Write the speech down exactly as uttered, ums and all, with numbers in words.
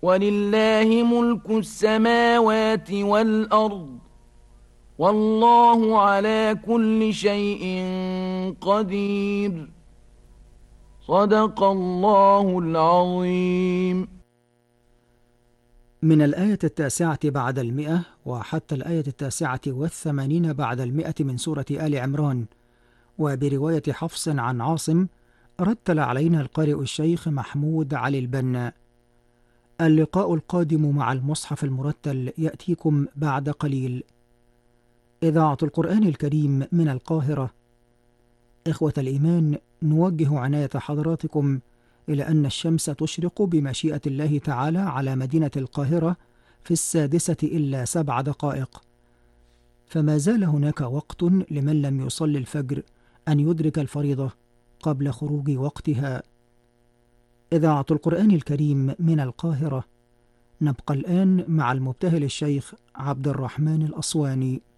ولله ملك السماوات والأرض والله على كل شيء قدير. صدق الله العظيم. من الآية التاسعة بعد المئة وحتى الآية التاسعة والثمانين بعد المئة من سورة آل عمران، وبرواية حفص عن عاصم، رتل علينا القارئ الشيخ محمود علي البنا. اللقاء القادم مع المصحف المرتل يأتيكم بعد قليل. إذاعة القرآن الكريم من القاهرة. إخوة الإيمان، نوجه عناية حضراتكم إلى أن الشمس تشرق بمشيئة الله تعالى على مدينة القاهرة في السادسة إلا سبع دقائق، فما زال هناك وقت لمن لم يصلي الفجر أن يدرك الفريضة قبل خروج وقتها. إذاعة القرآن الكريم من القاهرة. نبقى الآن مع المبتهل الشيخ عبد الرحمن الأصواني.